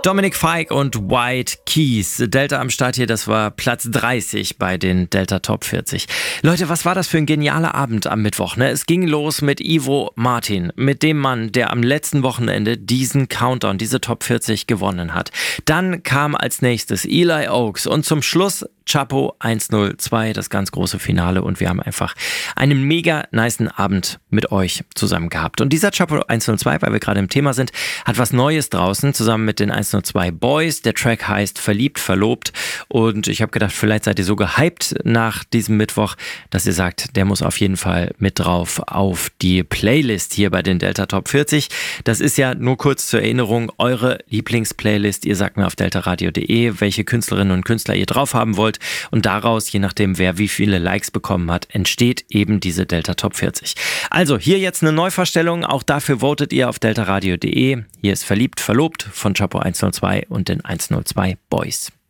Dominic Fike und White Keys. Delta am Start hier, das war Platz 30 bei den Delta Top 40. Leute, was war das für ein genialer Abend am Mittwoch, ne? Es ging los mit Ivo Martin, mit dem Mann, der am letzten Wochenende diesen Countdown, diese Top 40 gewonnen hat. Dann kam als nächstes Eli Oaks und zum Schluss Chapo 102, das ganz große Finale, und wir haben einfach einen mega nicen Abend mit euch zusammen gehabt. Und dieser Chapo 102, weil wir gerade im Thema sind, hat was Neues draußen, zusammen mit den 102 Boys. Der Track heißt Verliebt, Verlobt, und ich habe gedacht, vielleicht seid ihr so gehypt nach diesem Mittwoch, dass ihr sagt, der muss auf jeden Fall mit drauf auf die Playlist hier bei den Delta Top 40. Das ist ja, nur kurz zur Erinnerung, eure Lieblingsplaylist. Ihr sagt mir auf deltaradio.de, welche Künstlerinnen und Künstler ihr drauf haben wollt. Und daraus, je nachdem, wer wie viele Likes bekommen hat, entsteht eben diese Delta Top 40. Also hier jetzt eine Neuvorstellung. Auch dafür votet ihr auf deltaradio.de. Hier ist Verliebt, Verlobt von Chapo 102 und den 102 Boys.